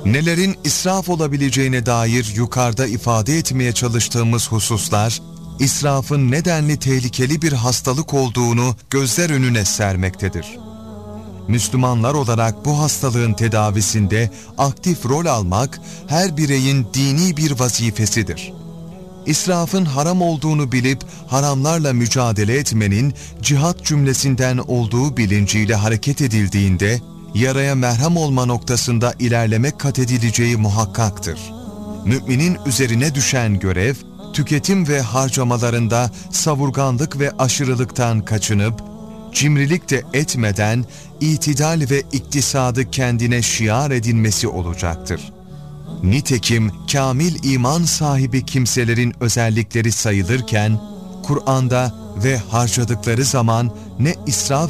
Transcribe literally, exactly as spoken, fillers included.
Nelerin israf olabileceğine dair yukarıda ifade etmeye çalıştığımız hususlar, israfın nedenli tehlikeli bir hastalık olduğunu gözler önüne sermektedir. Müslümanlar olarak bu hastalığın tedavisinde aktif rol almak her bireyin dini bir vazifesidir. İsrafın haram olduğunu bilip haramlarla mücadele etmenin cihat cümlesinden olduğu bilinciyle hareket edildiğinde, yaraya merhem olma noktasında ilerlemek kat edileceği muhakkaktır. Müminin üzerine düşen görev, tüketim ve harcamalarında savurganlık ve aşırılıktan kaçınıp, cimrilik de etmeden itidal ve iktisadı kendine şiar edinmesi olacaktır. Nitekim kamil iman sahibi kimselerin özellikleri sayılırken, Kur'an'da ve harcadıkları zaman ne israf